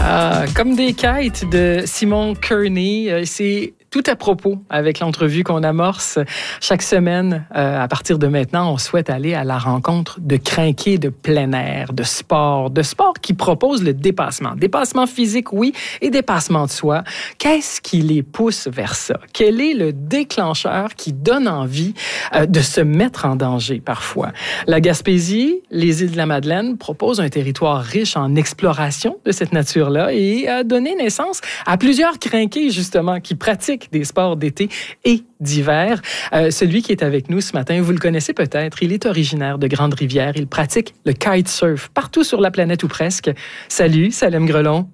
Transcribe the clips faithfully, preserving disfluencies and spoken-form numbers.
Ah, comme des kites de Simon Kearney, c'est tout à propos avec l'entrevue qu'on amorce chaque semaine. Euh, à partir de maintenant, on souhaite aller à la rencontre de crinqués de plein air, de sport, de sport qui propose le dépassement. Dépassement physique, oui, et dépassement de soi. Qu'est-ce qui les pousse vers ça? Quel est le déclencheur qui donne envie euh, de se mettre en danger parfois? La Gaspésie, les îles de la Madeleine proposent un territoire riche en exploration de cette nature-là et a donné naissance à plusieurs crinqués, justement, qui pratiquent des sports d'été et d'hiver. Euh, celui qui est avec nous ce matin, vous le connaissez peut-être, il est originaire de Grande-Rivière. Il pratique le kitesurf partout sur la planète ou presque. Salut, Salem Grelon.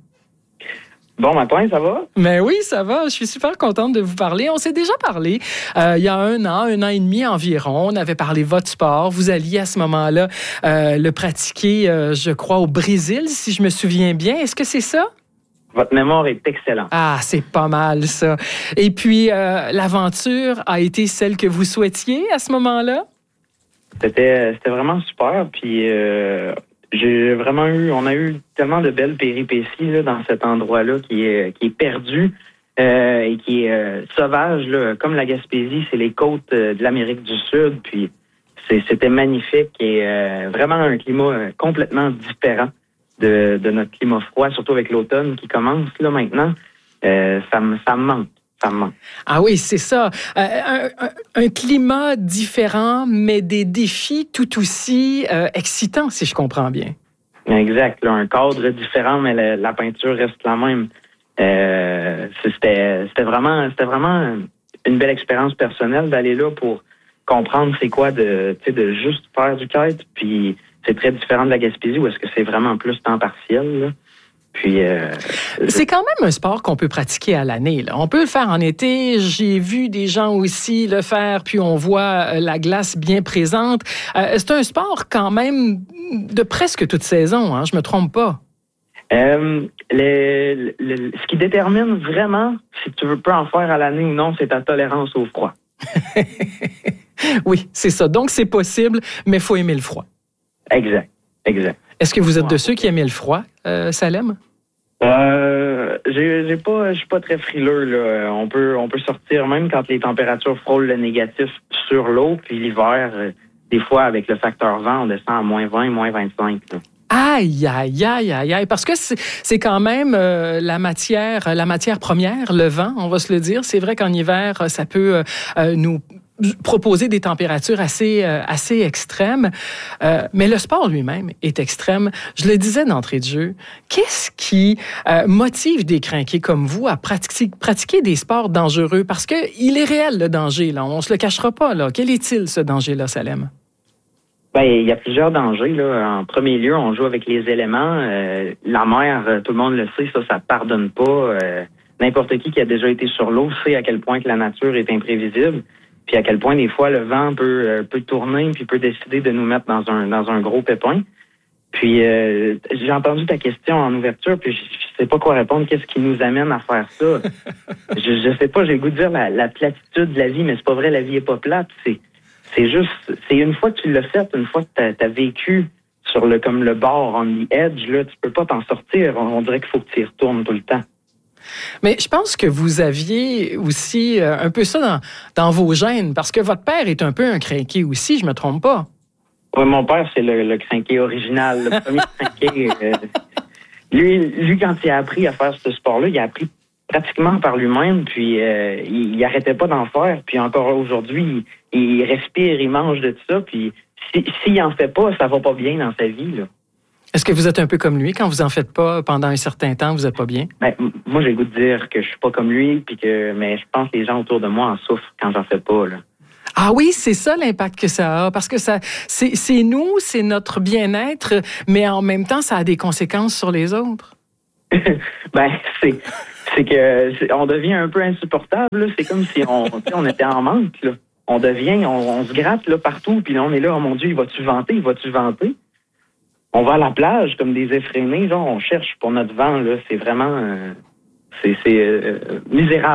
Bon matin, ça va? Mais oui, ça va. Je suis super contente de vous parler. On s'est déjà parlé euh, il y a un an, un an et demi environ. On avait parlé votre sport. Vous alliez à ce moment-là euh, le pratiquer, euh, je crois, au Brésil, si je me souviens bien. Est-ce que c'est ça? Votre mémoire est excellente. Ah, c'est pas mal, ça. Et puis, euh, l'aventure a été celle que vous souhaitiez à ce moment-là? C'était, c'était vraiment super. Puis, euh, j'ai vraiment eu, on a eu tellement de belles péripéties là, dans cet endroit-là qui est, qui est perdu euh, et qui est euh, sauvage. Là. Comme la Gaspésie, c'est les côtes euh, de l'Amérique du Sud. Puis, c'est, c'était magnifique et euh, vraiment un climat euh, complètement différent de, de notre climat froid, surtout avec l'automne qui commence là maintenant. Euh, ça me ça me manque. Ça me manque. Ah oui, c'est ça. Euh, un, un, un climat différent, mais des défis tout aussi euh, excitants, si je comprends bien. Exact. Là, un cadre différent, mais la, la peinture reste la même. Euh, c'était, c'était vraiment, c'était vraiment une belle expérience personnelle d'aller là pour comprendre c'est quoi de, tu sais, de juste faire du kite, puis c'est très différent de la Gaspésie où est-ce que c'est vraiment plus temps partiel, là. Puis, euh, c'est quand même un sport qu'on peut pratiquer à l'année, là. On peut le faire en été. J'ai vu des gens aussi le faire, puis on voit la glace bien présente. Euh, c'est un sport quand même de presque toute saison, hein, je me trompe pas. Euh, le, le, ce qui détermine vraiment si tu veux peux en faire à l'année ou non, c'est ta tolérance au froid. Oui, c'est ça. Donc, c'est possible, mais il faut aimer le froid. Exact, exact. Est-ce que vous êtes de ceux qui aiment le froid, euh, Salem? Euh, j'ai, j'ai pas, je suis pas très frileux, là. On peut, on peut sortir même quand les températures frôlent le négatif sur l'eau, puis l'hiver, euh, des fois, avec le facteur vent, on descend à moins vingt, moins vingt-cinq, là. Aïe, aïe, aïe, aïe, aïe. Parce que c'est, c'est quand même euh, la matière, la matière première, le vent, on va se le dire. C'est vrai qu'en hiver, ça peut euh, nous proposer des températures assez, euh, assez extrêmes. Euh, mais le sport lui-même est extrême. Je le disais d'entrée de jeu. Qu'est-ce qui euh, motive des crinqués comme vous à pratiquer, pratiquer des sports dangereux? Parce qu'il est réel, le danger, là. On se le cachera pas, là. Quel est-il, ce danger-là, Salem? Ben, il y a plusieurs dangers, là. En premier lieu, on joue avec les éléments. Euh, la mer, tout le monde le sait, ça, ça pardonne pas. Euh, n'importe qui qui a déjà été sur l'eau sait à quel point que la nature est imprévisible, puis à quel point des fois le vent peut euh, peut tourner puis peut décider de nous mettre dans un dans un gros pépin. Puis euh, j'ai entendu ta question en ouverture, puis je, je sais pas quoi répondre. Qu'est-ce qui nous amène à faire ça? je, je sais pas. J'ai le goût de dire la, la platitude de la vie, mais c'est pas vrai. La vie est pas plate. C'est C'est juste, c'est une fois que tu l'as fait, une fois que tu as vécu sur le comme le bord, on the edge, là, tu peux pas t'en sortir. On, on dirait qu'il faut que tu y retournes tout le temps. Mais je pense que vous aviez aussi euh, un peu ça dans, dans vos gènes, parce que votre père est un peu un crinqué aussi, je me trompe pas. Oui, mon père, c'est le, le crinqué original, le premier crinqué. Euh, lui, lui, quand il a appris à faire ce sport-là, il a appris pratiquement par lui-même, puis euh, il, il arrêtait pas d'en faire, puis encore aujourd'hui, il, il respire, il mange de tout ça, puis si, s'il en fait pas, ça va pas bien dans sa vie, là. Est-ce que vous êtes un peu comme lui? Quand vous en faites pas pendant un certain temps, vous êtes pas bien? Ben, moi, j'ai le goût de dire que je suis pas comme lui, puis que, mais je pense que les gens autour de moi en souffrent quand j'en fais pas, là. Ah oui, c'est ça l'impact que ça a, parce que ça, c'est, c'est nous, c'est notre bien-être, mais en même temps, ça a des conséquences sur les autres. ben, c'est, c'est que c'est, on devient un peu insupportable, là. C'est comme si on, on était en manque, là. On devient, on, on se gratte là partout, puis là, on est là, oh mon Dieu, il va-tu vanter, il va-tu vanter? On va à la plage comme des effrénés, genre on cherche pour notre vent, là. C'est vraiment, euh, c'est, c'est euh, misérable.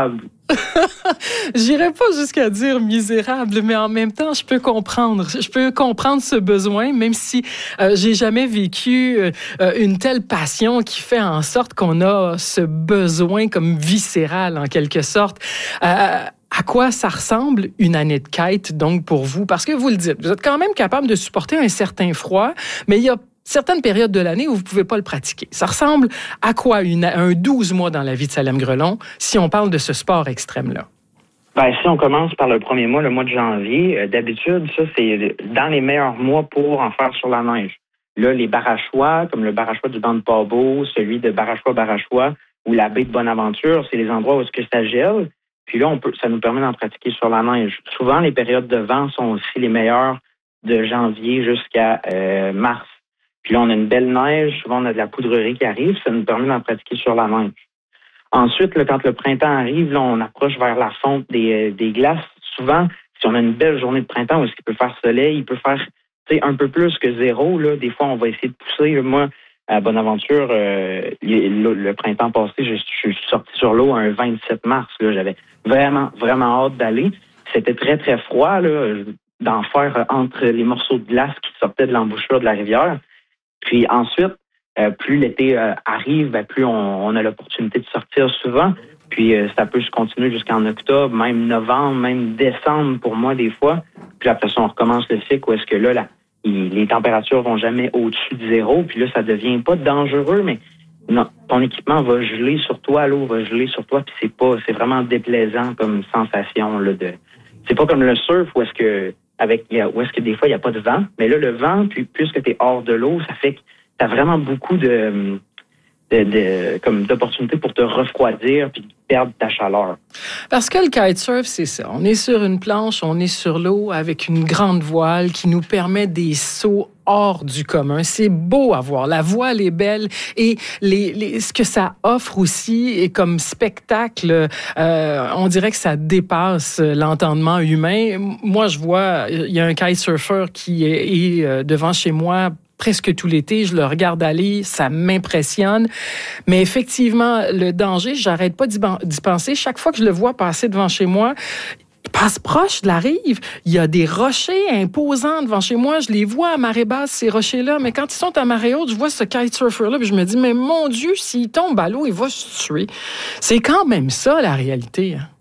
J'irais pas jusqu'à dire misérable, mais en même temps, je peux comprendre. Je peux comprendre ce besoin, même si euh, j'ai jamais vécu euh, une telle passion qui fait en sorte qu'on a ce besoin comme viscéral, en quelque sorte. Euh, À quoi ça ressemble une année de kite, donc, pour vous? Parce que vous le dites, vous êtes quand même capable de supporter un certain froid, mais il y a certaines périodes de l'année où vous ne pouvez pas le pratiquer. Ça ressemble à quoi une, un douze mois dans la vie de Salem Grelon, si on parle de ce sport extrême-là? Ben, si on commence par le premier mois, le mois de janvier, euh, d'habitude, ça, c'est dans les meilleurs mois pour en faire sur la neige. Là, les barachois, comme le barachois du banc de Pabot, celui de Barachois-Barachois ou la baie de Bonaventure, c'est les endroits où est-ce que ça gèle. Puis là, on peut, ça nous permet d'en pratiquer sur la neige. Souvent, les périodes de vent sont aussi les meilleures de janvier jusqu'à euh, mars. Puis là, on a une belle neige. Souvent, on a de la poudrerie qui arrive. Ça nous permet d'en pratiquer sur la neige. Ensuite, là, quand le printemps arrive, là, on approche vers la fonte des, des glaces. Souvent, si on a une belle journée de printemps où est-ce qu'il peut faire soleil, il peut faire un peu plus que zéro. Là. Des fois, on va essayer de pousser. Moi, à Bonaventure, euh, le, le printemps passé, je, je suis sorti sur l'eau un vingt-sept mars. Là. J'avais vraiment, vraiment hâte d'aller. C'était très, très froid là, d'en faire entre les morceaux de glace qui sortaient de l'embouchure de la rivière. Puis ensuite, euh, plus l'été euh, arrive, ben, plus on, on a l'opportunité de sortir souvent. Puis euh, ça peut se continuer jusqu'en octobre, même novembre, même décembre pour moi des fois. Puis après ça, on recommence le cycle où est-ce que là, là il, les températures vont jamais au-dessus de zéro. Puis là, ça devient pas dangereux, mais non, ton équipement va geler sur toi, l'eau va geler sur toi, puis c'est pas, c'est vraiment déplaisant comme sensation là de. C'est pas comme le surf où est-ce que avec où est-ce que des fois il y a pas de vent, mais là le vent, puis plus que tu es hors de l'eau, ça fait que tu as vraiment beaucoup de, de, de comme d'opportunités pour te refroidir puis perdre ta chaleur. Parce que le kitesurf, c'est ça. On est sur une planche, on est sur l'eau avec une grande voile qui nous permet des sauts hors du commun. C'est beau à voir. La voile est belle et les, les, ce que ça offre aussi est comme spectacle, euh, on dirait que ça dépasse l'entendement humain. Moi, je vois, il y a un kitesurfer qui est, est devant chez moi presque tout l'été, je le regarde aller, ça m'impressionne. Mais effectivement, le danger, j'arrête pas d'y, d'y penser. Chaque fois que je le vois passer devant chez moi, il passe proche de la rive. Il y a des rochers imposants devant chez moi. Je les vois à marée basse, ces rochers-là. Mais quand ils sont à marée haute, je vois ce kitesurfer-là, puis je me dis, mais mon Dieu, s'il tombe à l'eau, il va se tuer. C'est quand même ça, la réalité. Hein?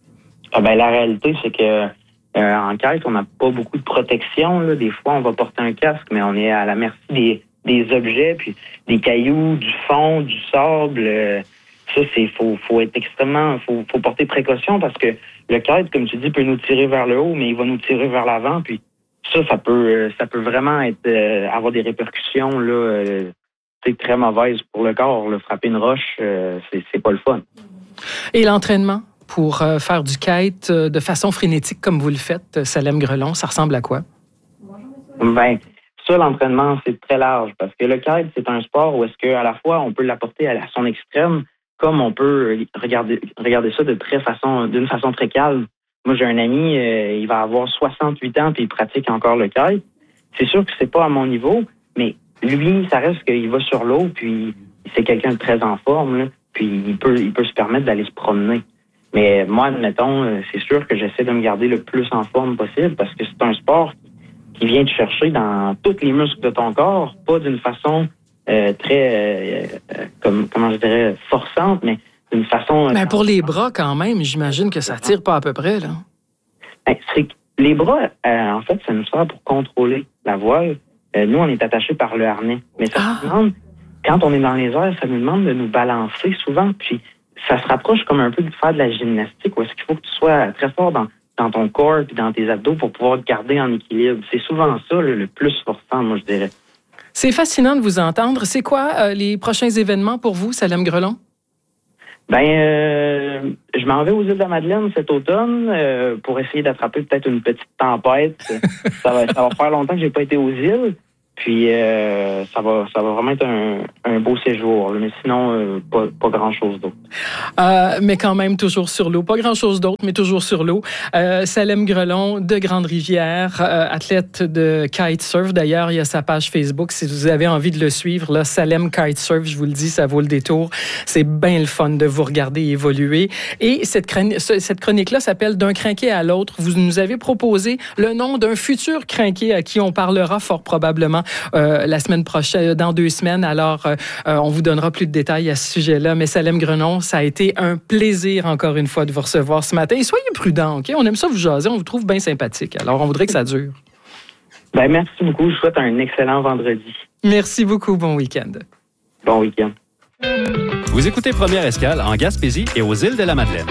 Ah ben, la réalité, c'est que Euh, en kite, on n'a pas beaucoup de protection. Là. Des fois, on va porter un casque, mais on est à la merci des, des objets, puis des cailloux, du fond, du sable. Euh, ça, c'est faut, faut être extrêmement, faut, faut porter précaution parce que le kite, comme tu dis, peut nous tirer vers le haut, mais il va nous tirer vers l'avant. Puis ça, ça peut, ça peut vraiment être euh, avoir des répercussions là, euh, très mauvaises pour le corps. Là. Frapper une roche, euh, c'est, c'est pas le fun. Et l'entraînement? Pour euh, faire du kite euh, de façon frénétique comme vous le faites, Salem Grelon, ça ressemble à quoi? Ben, ça, l'entraînement, c'est très large parce que le kite, c'est un sport où est-ce qu'à la fois, on peut l'apporter à son extrême comme on peut regarder, regarder ça de très façon, d'une façon très calme. Moi, j'ai un ami, euh, il va avoir soixante-huit ans puis il pratique encore le kite. C'est sûr que c'est pas à mon niveau, mais lui, ça reste qu'il va sur l'eau puis c'est quelqu'un de très en forme, là, puis il peut, il peut se permettre d'aller se promener. Mais moi, admettons, c'est sûr que j'essaie de me garder le plus en forme possible parce que c'est un sport qui vient te chercher dans tous les muscles de ton corps, pas d'une façon euh, très, euh, euh, comme, comment je dirais, forçante, mais d'une façon... Mais pour les bras, quand même, j'imagine que ça tire pas à peu près, là. Ben, c'est que les bras, euh, en fait, ça nous sert pour contrôler la voile. Euh, nous, on est attachés par le harnais. Mais ça ah. nous demande, quand on est dans les airs, ça nous demande de nous balancer souvent, puis ça se rapproche comme un peu de faire de la gymnastique où est-ce qu'il faut que tu sois très fort dans, dans ton corps et dans tes abdos pour pouvoir te garder en équilibre. C'est souvent ça le, le plus forçant, moi, je dirais. C'est fascinant de vous entendre. C'est quoi euh, les prochains événements pour vous, Salem Grelon? Ben, euh, je m'en vais aux îles de la Madeleine cet automne euh, pour essayer d'attraper peut-être une petite tempête. ça, va, ça va faire longtemps que j'ai pas été aux îles. Puis euh, ça va ça va vraiment être un, un beau séjour, là. Mais sinon, euh, pas, pas grand-chose d'autre. Euh, mais quand même, toujours sur l'eau. Pas grand-chose d'autre, mais toujours sur l'eau. Euh, Salem Grelon de Grande-Rivière, euh, athlète de kitesurf. D'ailleurs, il y a sa page Facebook. Si vous avez envie de le suivre, là, Salem Kitesurf, je vous le dis, ça vaut le détour. C'est bien le fun de vous regarder évoluer. Et cette, chroni- cette chronique-là s'appelle « D'un crinqué à l'autre ». Vous nous avez proposé le nom d'un futur crinqué à qui on parlera fort probablement euh, la semaine prochaine, dans deux semaines. Alors, euh, on vous donnera plus de détails à ce sujet-là. Mais Salem Grelon, ça a été un plaisir, encore une fois, de vous recevoir ce matin. Et soyez prudents, OK? On aime ça vous jaser, on vous trouve bien sympathique. Alors, on voudrait que ça dure. Ben, merci beaucoup. Je vous souhaite un excellent vendredi. Merci beaucoup. Bon week-end. Bon week-end. Vous écoutez Première Escale en Gaspésie et aux îles de la Madeleine.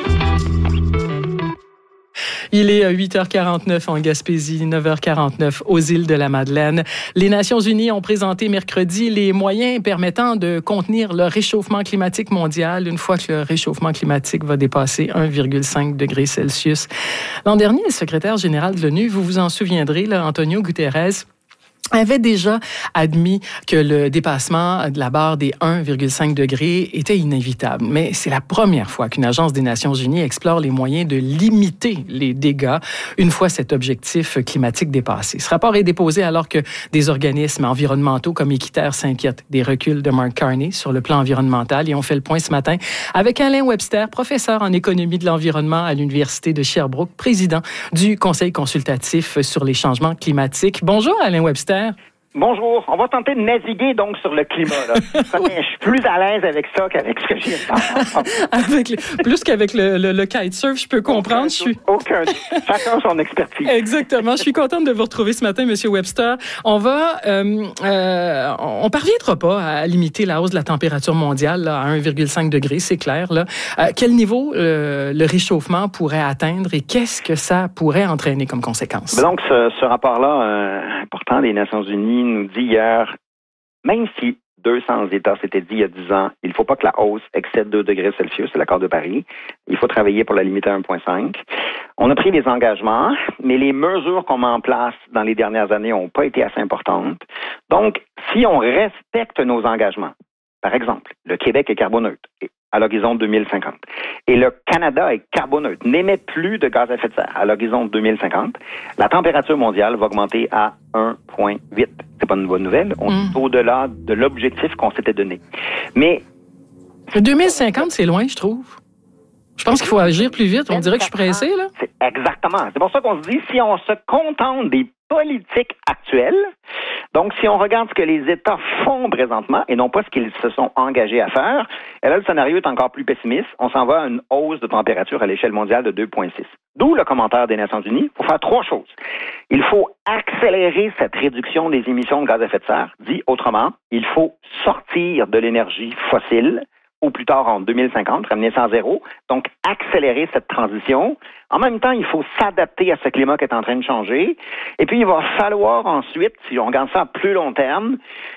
Il est huit heures quarante-neuf en Gaspésie, neuf heures quarante-neuf aux îles de la Madeleine. Les Nations unies ont présenté mercredi les moyens permettant de contenir le réchauffement climatique mondial une fois que le réchauffement climatique va dépasser un virgule cinq degré Celsius. L'an dernier, le secrétaire général de l'ONU, vous vous en souviendrez, là, Antonio Guterres, avait déjà admis que le dépassement de la barre des un virgule cinq degrés était inévitable. Mais c'est la première fois qu'une agence des Nations unies explore les moyens de limiter les dégâts une fois cet objectif climatique dépassé. Ce rapport est déposé alors que des organismes environnementaux comme Équiterre s'inquiètent des reculs de Mark Carney sur le plan environnemental. Et on fait le point ce matin avec Alain Webster, professeur en économie de l'environnement à l'Université de Sherbrooke, président du Conseil consultatif sur les changements climatiques. Bonjour Alain Webster. Bonjour. On va tenter de naviguer donc sur le climat. Là. Oui. Je suis plus à l'aise avec ça qu'avec ce que je viens de faire. avec le, plus qu'avec le, le, le kitesurf, je peux comprendre. Aucun, je suis... aucun. Chacun son expertise. Exactement. Je suis contente de vous retrouver ce matin, Monsieur Webster. On va, euh, euh, on parviendra pas à limiter la hausse de la température mondiale là, à un virgule cinq degré, c'est clair. Là. Euh, quel niveau euh, le réchauffement pourrait atteindre et qu'est-ce que ça pourrait entraîner comme conséquence? Donc, ce, ce rapport-là euh, important des Nations unies nous dit hier, même si deux cents États s'étaient dit il y a dix ans, il ne faut pas que la hausse excède deux degrés Celsius, c'est l'accord de Paris. Il faut travailler pour la limiter à un virgule cinq. On a pris des engagements, mais les mesures qu'on met en place dans les dernières années n'ont pas été assez importantes. Donc, si on respecte nos engagements, par exemple, le Québec est carboneutre à l'horizon deux mille cinquante. Et le Canada est carboneutre, n'émet plus de gaz à effet de serre à l'horizon deux mille cinquante. La température mondiale va augmenter à un virgule huit. C'est pas une bonne nouvelle. On est mm. au-delà de l'objectif qu'on s'était donné. Mais deux mille cinquante, c'est loin, je trouve. Je pense qu'il faut agir plus vite. On dirait que je suis pressé, là. C'est exactement. C'est pour ça qu'on se dit, si on se contente des politiques actuelles, donc si on regarde ce que les États font présentement et non pas ce qu'ils se sont engagés à faire, et là, le scénario est encore plus pessimiste. On s'en va à une hausse de température à l'échelle mondiale de deux virgule six. D'où le commentaire des Nations unies. Il faut faire trois choses. Il faut accélérer cette réduction des émissions de gaz à effet de serre. Dit autrement, il faut sortir de l'énergie fossile au plus tard en deux mille cinquante, ramener ça à zéro. Donc, accélérer cette transition. En même temps, il faut s'adapter à ce climat qui est en train de changer. Et puis, il va falloir ensuite, si on regarde ça à plus long terme,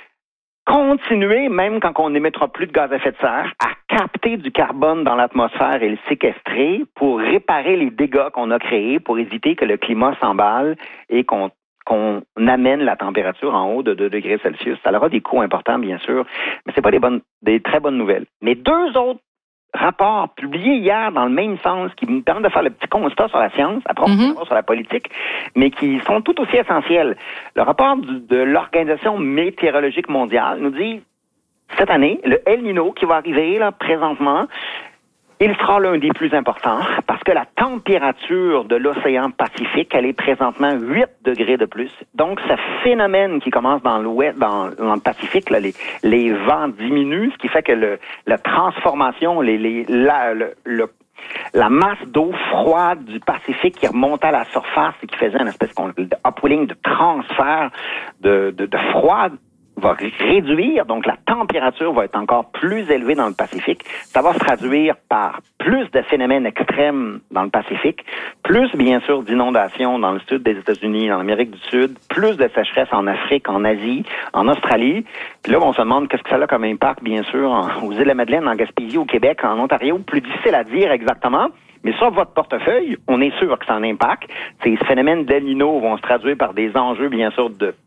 continuer, même quand on n'émettra plus de gaz à effet de serre, à capter du carbone dans l'atmosphère et le séquestrer pour réparer les dégâts qu'on a créés, pour éviter que le climat s'emballe et qu'on qu'on amène la température en haut de deux degrés Celsius. Ça aura des coûts importants, bien sûr, mais c'est pas des bonnes, des très bonnes nouvelles. Mais deux autres rapports publiés hier dans le même sens qui nous permettent de faire le petit constat sur la science, après on mm-hmm. sur la politique, mais qui sont tout aussi essentiels. Le rapport du, de l'Organisation météorologique mondiale nous dit, cette année, le El Niño qui va arriver là présentement, il sera l'un des plus importants parce que la température de l'océan Pacifique, elle est présentement huit degrés de plus. Donc, ce phénomène qui commence dans l'ouest, dans, dans le Pacifique, là, les, les vents diminuent, ce qui fait que le, la transformation, les, les, la, le, le, la masse d'eau froide du Pacifique qui remontait à la surface et qui faisait une espèce de upwelling, de transfert de, de, de froid, va réduire, donc la température va être encore plus élevée dans le Pacifique. Ça va se traduire par plus de phénomènes extrêmes dans le Pacifique, plus bien sûr d'inondations dans le sud des États-Unis, dans l'Amérique du Sud, plus de sécheresse en Afrique, en Asie, en Australie. Puis là, on se demande qu'est-ce que ça a comme impact, bien sûr, en, aux îles de la Madeleine, en Gaspésie, au Québec, en Ontario. Plus difficile à dire exactement. Mais sur votre portefeuille, on est sûr que ça a un impact. Ces phénomènes d'El Niño vont se traduire par des enjeux, bien sûr, de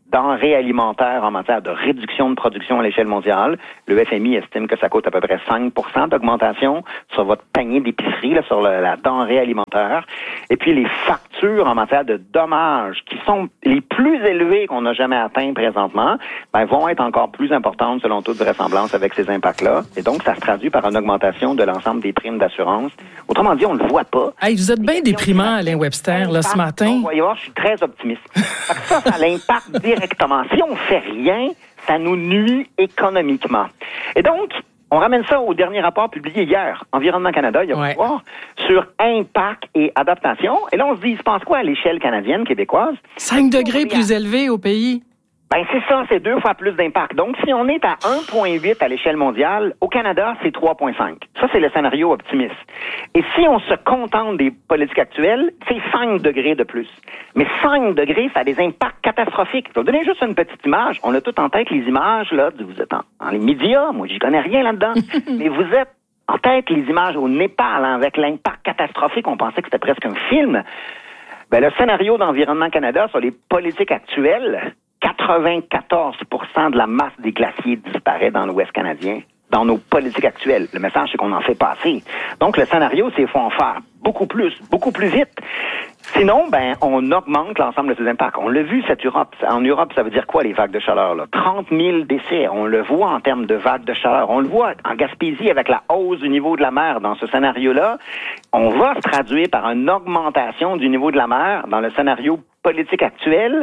denrées alimentaires en matière de réduction de production à l'échelle mondiale. Le F M I estime que ça coûte à peu près cinq pour cent d'augmentation sur votre panier d'épicerie, là, sur le, la denrée alimentaire. Et puis les factures en matière de dommages, qui sont les plus élevées qu'on n'a jamais atteints présentement, ben, vont être encore plus importantes selon toute vraisemblance avec ces impacts-là. Et donc, ça se traduit par une augmentation de l'ensemble des primes d'assurance. Autrement dit, on ne le voit pas. Hey, vous êtes bien déprimant, Alain Webster, là, ce matin. Vous voyez voir, je suis très optimiste. Ça, ça l'impacte directement. Si on fait rien, ça nous nuit économiquement. Et donc, on ramène ça au dernier rapport publié hier, Environnement Canada, il y a ouais. voir, sur impact et adaptation. Et là, on se dit, il se passe quoi à l'échelle canadienne, québécoise? cinq degrés plus élevés au pays. Ben c'est ça, c'est deux fois plus d'impact. Donc, si on est à un virgule huit à l'échelle mondiale, au Canada, c'est trois virgule cinq. Ça, c'est le scénario optimiste. Et si on se contente des politiques actuelles, c'est cinq degrés de plus. Mais cinq degrés, ça a des impacts catastrophiques. Je vais vous donner juste une petite image. On a tout en tête les images, là, vous êtes en, en les médias. Moi, j'y connais rien là-dedans. Mais vous êtes en tête les images au Népal, hein, avec l'impact catastrophique. On pensait que c'était presque un film. Ben, le scénario d'Environnement Canada sur les politiques actuelles, quatre-vingt-quatorze pour cent de la masse des glaciers disparaît dans l'Ouest canadien, dans nos politiques actuelles. Le message, c'est qu'on en fait pas assez. Donc, le scénario, c'est qu'il faut en faire beaucoup plus, beaucoup plus vite. Sinon, ben, on augmente l'ensemble de ces impacts. On l'a vu, cette Europe. En Europe, ça veut dire quoi, les vagues de chaleur, là? trente mille décès. On le voit en termes de vagues de chaleur. On le voit en Gaspésie avec la hausse du niveau de la mer. Dans ce scénario-là, on va se traduire par une augmentation du niveau de la mer dans le scénario politique actuel.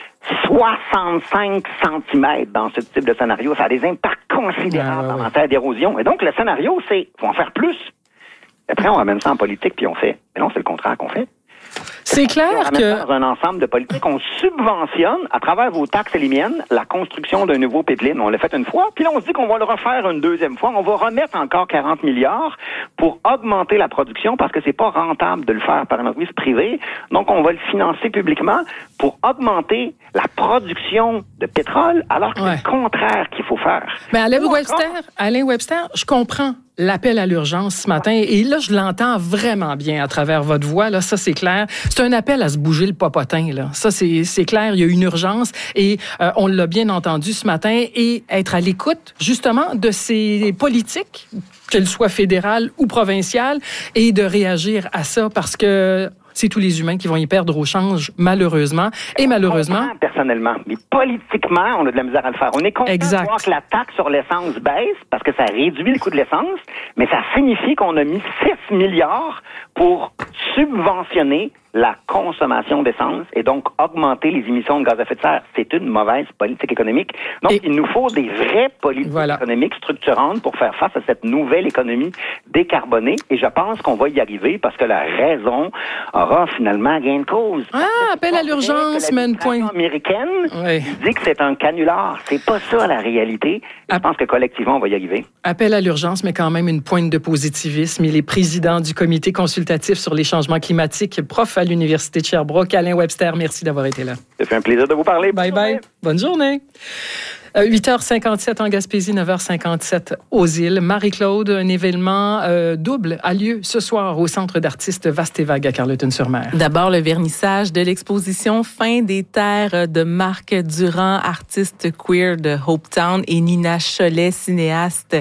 soixante-cinq centimètres dans ce type de scénario. Ça a des impacts considérables ah, ouais, en matière d'érosion. Et donc, le scénario, c'est faut en faire plus. Après, on ramène ça en politique, puis on fait. Mais non, c'est le contraire qu'on fait. C'est clair on ramène que... ça dans un ensemble de politiques, on subventionne, à travers vos taxes et les miennes, la construction d'un nouveau pipeline. On l'a fait une fois, puis là, on se dit qu'on va le refaire une deuxième fois. On va remettre encore quarante milliards pour augmenter la production, parce que c'est pas rentable de le faire par une entreprise privée. Donc, on va le financer publiquement pour augmenter la production de pétrole, alors que ouais. c'est le contraire qu'il faut faire. Mais Alain Webster, Alain Webster, je comprends l'appel à l'urgence ce matin. Et là, je l'entends vraiment bien à travers votre voix. Là, ça, c'est clair. C'est un appel à se bouger le popotin. Là. Ça, c'est, c'est clair. Il y a une urgence. Et euh, on l'a bien entendu ce matin. Et être à l'écoute, justement, de ces politiques, qu'elles soient fédérales ou provinciales, et de réagir à ça parce que c'est tous les humains qui vont y perdre au change, malheureusement. Et malheureusement... On personnellement, mais politiquement, on a de la misère à le faire. On est content exact. de voir que la taxe sur l'essence baisse parce que ça réduit le coût de l'essence, mais ça signifie qu'on a mis six milliards pour subventionner la consommation d'essence et donc augmenter les émissions de gaz à effet de serre. C'est une mauvaise politique économique. Donc, et il nous faut des vraies politiques voilà. économiques structurantes pour faire face à cette nouvelle économie décarbonée. Et je pense qu'on va y arriver parce que la raison aura finalement gain de cause. Ah, appel à l'urgence, mais une pointe américaine oui. dit que c'est un canular. C'est pas ça la réalité. Je pense que collectivement, on va y arriver. Appel à l'urgence, mais quand même une pointe de positivisme. Il est président du comité consultatif sur les changements climatiques, prof à l'Université de Sherbrooke. Alain Webster, merci d'avoir été là. Ça fait un plaisir de vous parler. Bye bye. Bonne journée. huit heures cinquante-sept en Gaspésie, neuf heures cinquante-sept aux îles. Marie-Claude, un événement euh, double a lieu ce soir au Centre d'artistes Vaste et Vague à Carleton-sur-Mer. D'abord, le vernissage de l'exposition Fin des terres de Marc Durand, artiste queer de Hopetown, et Nina Cholet, cinéaste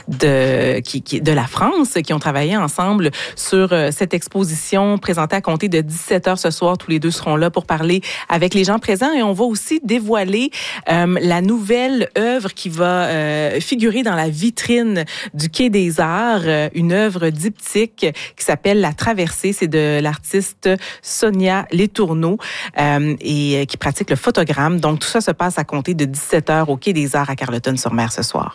de, qui, qui, de la France, qui ont travaillé ensemble sur euh, cette exposition présentée à compter de dix-sept heures ce soir. Tous les deux seront là pour parler avec les gens présents et on va aussi dévoiler euh, la nouvelle œuvre qui va euh, figurer dans la vitrine du Quai des Arts, euh, une œuvre diptyque qui s'appelle La Traversée. C'est de l'artiste Sonia Letourneau euh, et euh, qui pratique le photogramme. Donc, tout ça se passe à compter de dix-sept heures au Quai des Arts à Carleton-sur-Mer ce soir.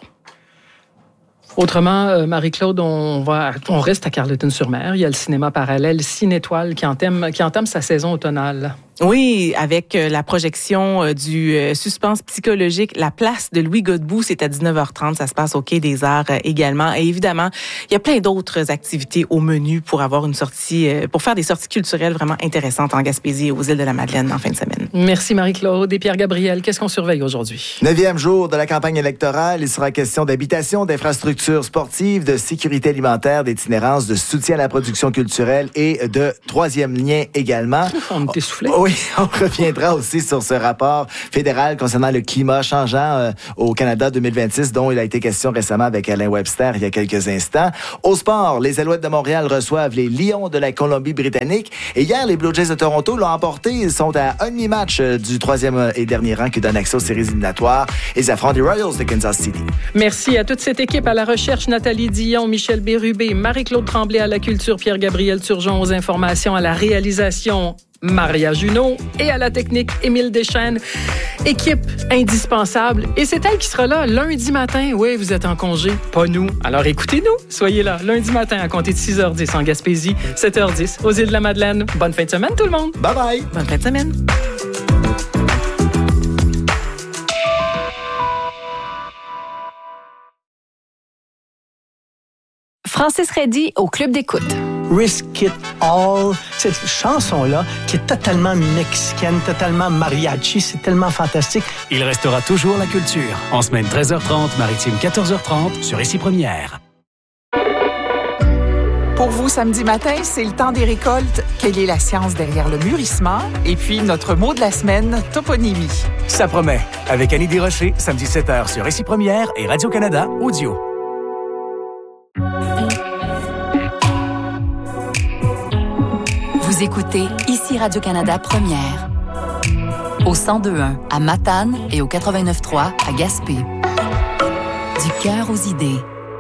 Autrement, euh, Marie-Claude, on, va, on reste à Carleton-sur-Mer. Il y a le cinéma parallèle Cinétoile qui entame, qui entame sa saison automnale. Oui, avec la projection du suspense psychologique La Place de Louis Godbout, c'est à dix-neuf heures trente, ça se passe au Quai des Arts également. Et évidemment, il y a plein d'autres activités au menu pour avoir une sortie, pour faire des sorties culturelles vraiment intéressantes en Gaspésie et aux îles de la Madeleine en fin de semaine. Merci Marie-Claude. Et Pierre-Gabriel, qu'est-ce qu'on surveille aujourd'hui? Neuvième jour de la campagne électorale, il sera question d'habitation, d'infrastructures sportives, de sécurité alimentaire, d'itinérance, de soutien à la production culturelle et de troisième lien également. On est essoufflé. Oh, Oui, on reviendra aussi sur ce rapport fédéral concernant le climat changeant euh, au Canada deux mille vingt-six, dont il a été question récemment avec Alain Webster il y a quelques instants. Au sport, les Alouettes de Montréal reçoivent les Lions de la Colombie-Britannique. Et hier, les Blue Jays de Toronto l'ont emporté. Ils sont à un demi-match du troisième et dernier rang qui donne accès aux séries éliminatoires. Ils affrontent les Royals de Kansas City. Merci à toute cette équipe, à la recherche, Nathalie Dion, Michel Bérubé, Marie-Claude Tremblay à la culture, Pierre-Gabriel Turgeon aux informations, à la réalisation, Maria Junot, et à la technique, Émile Deschênes. Équipe indispensable. Et c'est elle qui sera là lundi matin. Oui, vous êtes en congé, pas nous. Alors écoutez-nous. Soyez là lundi matin à compter de six heures dix en Gaspésie, sept heures dix aux îles de la Madeleine. Bonne fin de semaine tout le monde. Bye bye. Bonne fin de semaine. Francis Reddy au Club d'écoute. Risk It All, cette chanson-là qui est totalement mexicaine, totalement mariachi, c'est tellement fantastique. Il restera toujours la culture. En semaine treize heures trente, maritime quatorze heures trente, sur Ici Première. Pour vous, samedi matin, c'est le temps des récoltes. Quelle est la science derrière le mûrissement? Et puis, notre mot de la semaine, toponymie. Ça promet. Avec Annie Desrochers, samedi sept heures sur Ici Première et Radio-Canada Audio. Vous écoutez Ici Radio-Canada Première. Au cent deux point un à Matane et au quatre-vingt-neuf point trois à Gaspé. Du cœur aux idées.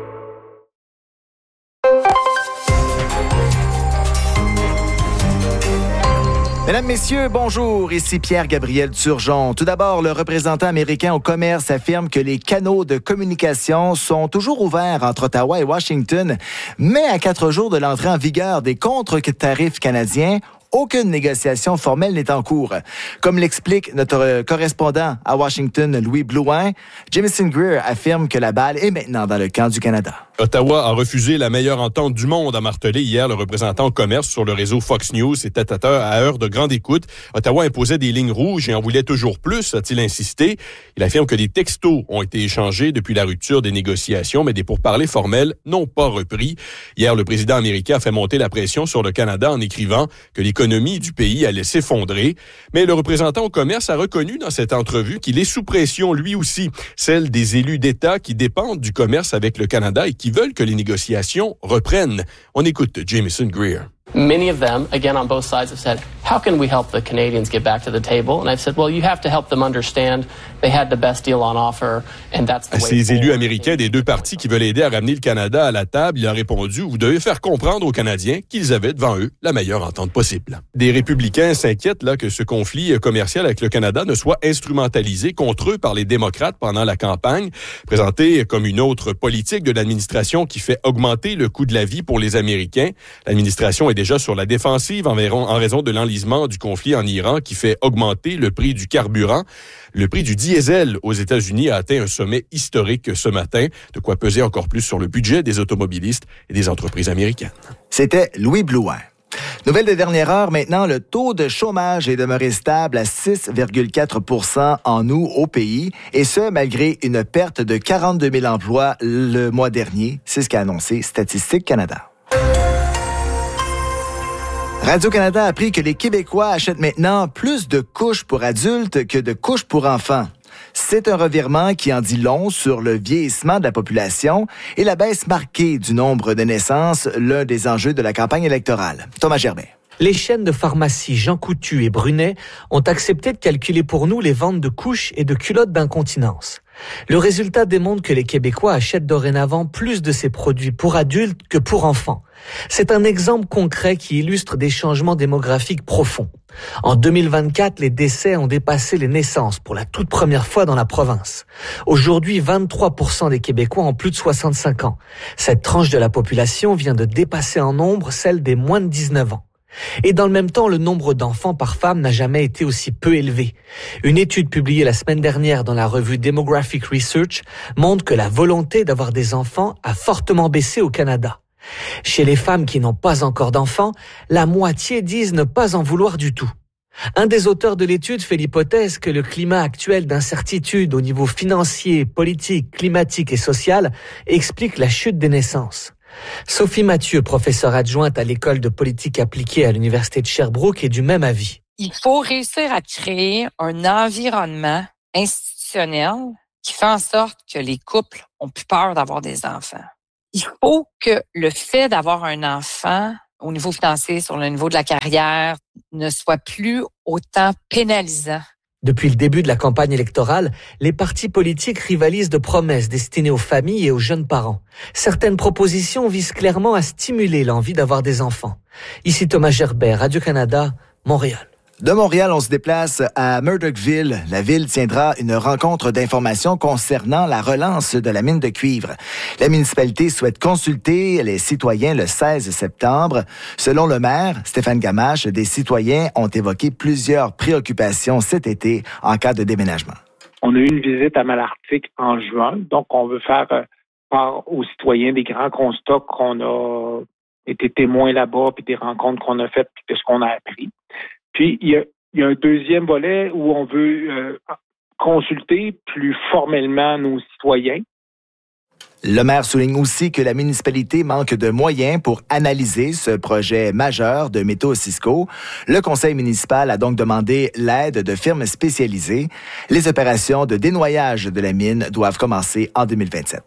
Mesdames, Messieurs, bonjour. Ici Pierre-Gabriel Turgeon. Tout d'abord, le représentant américain au commerce affirme que les canaux de communication sont toujours ouverts entre Ottawa et Washington, mais à quatre jours de l'entrée en vigueur des contre-tarifs canadiens, aucune négociation formelle n'est en cours. Comme l'explique notre correspondant à Washington, Louis Blouin, Jamieson Greer affirme que la balle est maintenant dans le camp du Canada. Ottawa a refusé la meilleure entente du monde, a martelé hier le représentant au commerce sur le réseau Fox News. C'était à heure de grande écoute. Ottawa imposait des lignes rouges et en voulait toujours plus, a-t-il insisté. Il affirme que des textos ont été échangés depuis la rupture des négociations, mais des pourparlers formels n'ont pas repris. Hier, le président américain a fait monter la pression sur le Canada en écrivant que l'économie du pays allait s'effondrer. Mais le représentant au commerce a reconnu dans cette entrevue qu'il est sous pression lui aussi, celle des élus d'État qui dépendent du commerce avec le Canada et qui qui veulent que les négociations reprennent. On écoute Jamieson Greer. Many of them, again on both sides, have said, how can we help the Canadians get back to the table? And I've said, well, you have to help them understand they had the best deal on offer, and that's the way forward. Ces élus américains des deux partis qui veulent aider à ramener le Canada à la table, il a répondu, vous devez faire comprendre aux Canadiens qu'ils avaient devant eux la meilleure entente possible. Des républicains s'inquiètent là que ce conflit commercial avec le Canada ne soit instrumentalisé contre eux par les démocrates pendant la campagne, présenté comme une autre politique de l'administration qui fait augmenter le coût de la vie pour les Américains. L'administration est déjà sur la défensive en raison de l'enlisement du conflit en Iran qui fait augmenter le prix du carburant. Le prix du diesel aux États-Unis a atteint un sommet historique ce matin, de quoi peser encore plus sur le budget des automobilistes et des entreprises américaines. C'était Louis Blouin. Nouvelle de dernière heure, maintenant, le taux de chômage est demeuré stable à six virgule quatre pour cent en août au pays, et ce, malgré une perte de quarante-deux mille emplois le mois dernier. C'est ce qu'a annoncé Statistique Canada. Radio-Canada a appris que les Québécois achètent maintenant plus de couches pour adultes que de couches pour enfants. C'est un revirement qui en dit long sur le vieillissement de la population et la baisse marquée du nombre de naissances, l'un des enjeux de la campagne électorale. Thomas Gerbet. Les chaînes de pharmacie Jean Coutu et Brunet ont accepté de calculer pour nous les ventes de couches et de culottes d'incontinence. Le résultat démontre que les Québécois achètent dorénavant plus de ces produits pour adultes que pour enfants. C'est un exemple concret qui illustre des changements démographiques profonds. En deux mille vingt-quatre, les décès ont dépassé les naissances pour la toute première fois dans la province. Aujourd'hui, vingt-trois pour cent des Québécois ont plus de soixante-cinq ans. Cette tranche de la population vient de dépasser en nombre celle des moins de dix-neuf ans. Et dans le même temps, le nombre d'enfants par femme n'a jamais été aussi peu élevé. Une étude publiée la semaine dernière dans la revue Demographic Research montre que la volonté d'avoir des enfants a fortement baissé au Canada. Chez les femmes qui n'ont pas encore d'enfants, la moitié disent ne pas en vouloir du tout. Un des auteurs de l'étude fait l'hypothèse que le climat actuel d'incertitude au niveau financier, politique, climatique et social explique la chute des naissances. Sophie Mathieu, professeure adjointe à l'École de politique appliquée à l'Université de Sherbrooke, est du même avis. il faut réussir à créer un environnement institutionnel qui fait en sorte que les couples ont plus peur d'avoir des enfants. Il faut que le fait d'avoir un enfant au niveau financier, sur le niveau de la carrière, ne soit plus autant pénalisant. Depuis le début de la campagne électorale, les partis politiques rivalisent de promesses destinées aux familles et aux jeunes parents. Certaines propositions visent clairement à stimuler l'envie d'avoir des enfants. Ici Thomas Gerbert, Radio-Canada, Montréal. De Montréal, on se déplace à Murdochville. La ville tiendra une rencontre d'information concernant la relance de la mine de cuivre. La municipalité souhaite consulter les citoyens le seize septembre. Selon le maire, Stéphane Gamache, des citoyens ont évoqué plusieurs préoccupations cet été en cas de déménagement. On a eu une visite à Malartic en juin, donc on veut faire part aux citoyens des grands constats qu'on a été témoins là-bas, puis des rencontres qu'on a faites, puis de ce qu'on a appris. Puis, il y a, il y a un deuxième volet où on veut euh, consulter plus formellement nos citoyens. Le maire souligne aussi que la municipalité manque de moyens pour analyser ce projet majeur de métaux Cisco. Le conseil municipal a donc demandé l'aide de firmes spécialisées. Les opérations de dénoyage de la mine doivent commencer en deux mille vingt-sept.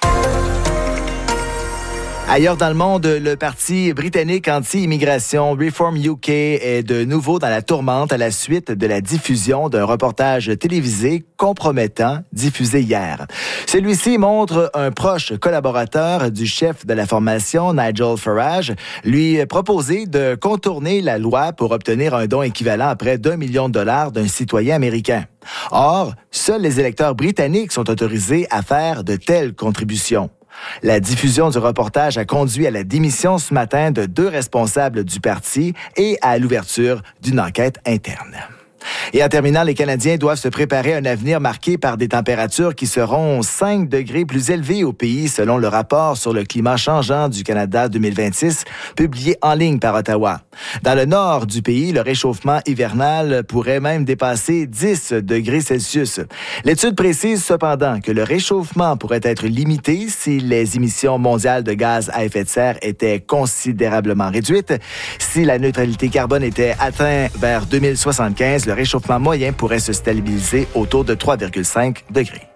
Ailleurs dans le monde, le parti britannique anti-immigration Reform U K est de nouveau dans la tourmente à la suite de la diffusion d'un reportage télévisé compromettant diffusé hier. Celui-ci montre un proche collaborateur du chef de la formation, Nigel Farage, lui proposer de contourner la loi pour obtenir un don équivalent à près d'un million de dollars d'un citoyen américain. Or, seuls les électeurs britanniques sont autorisés à faire de telles contributions. La diffusion du reportage a conduit à la démission ce matin de deux responsables du parti et à l'ouverture d'une enquête interne. Et en terminant, les Canadiens doivent se préparer à un avenir marqué par des températures qui seront cinq degrés plus élevées au pays, selon le rapport sur le climat changeant du Canada deux mille vingt-six, publié en ligne par Ottawa. Dans le nord du pays, le réchauffement hivernal pourrait même dépasser dix degrés Celsius. L'étude précise cependant que le réchauffement pourrait être limité si les émissions mondiales de gaz à effet de serre étaient considérablement réduites. Si la neutralité carbone était atteinte vers deux mille soixante-quinze, le réchauffement moyen pourrait se stabiliser autour de trois virgule cinq degrés.